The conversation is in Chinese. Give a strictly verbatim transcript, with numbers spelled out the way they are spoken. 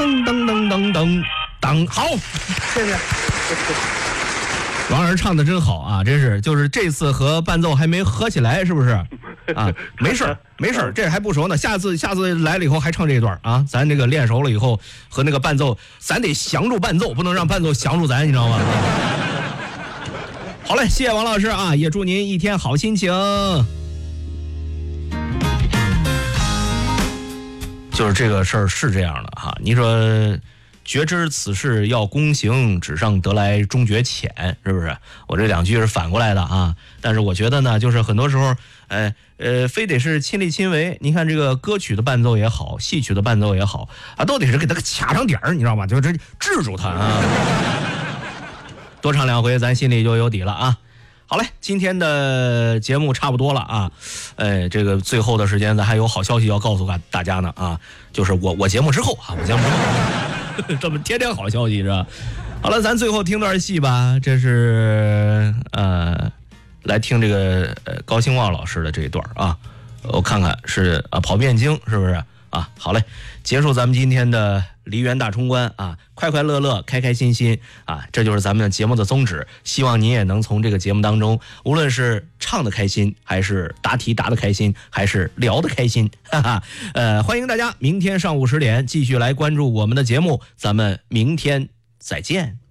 噔噔噔噔噔噔，好，谢谢。王老师唱的真好啊，真是，就是这次和伴奏还没合起来，是不是？啊，没事儿，没事儿，这还不熟呢。下次下次来了以后还唱这段啊，咱这个练熟了以后和那个伴奏，咱得降住伴奏，不能让伴奏降住咱，你知道吗？好嘞，谢谢王老师啊，也祝您一天好心情。就是这个事儿是这样的哈，你说。觉知此事要躬行，纸上得来终觉浅，是不是？我这两句是反过来的啊。但是我觉得呢，就是很多时候，呃呃，非得是亲力亲为。你看这个歌曲的伴奏也好，戏曲的伴奏也好啊，都得是给他卡上点儿，你知道吗？就这制住他啊。多唱两回，咱心里就有底了啊。好嘞，今天的节目差不多了啊，呃，这个最后的时间咱还有好消息要告诉大家呢啊，就是我我节目之后啊，我节目之后。这么天天好消息是吧？好了，咱最后听段戏吧。这是呃，来听这个呃高兴旺老师的这一段啊。我看看是啊，跑汴京是不是啊？好嘞，结束咱们今天的梨园大冲关啊，快快乐乐，开开心心啊，这就是咱们节目的宗旨。希望您也能从这个节目当中，无论是唱的开心，还是答题答的开心，还是聊的开心，哈哈。呃，欢迎大家明天上午十点继续来关注我们的节目，咱们明天再见。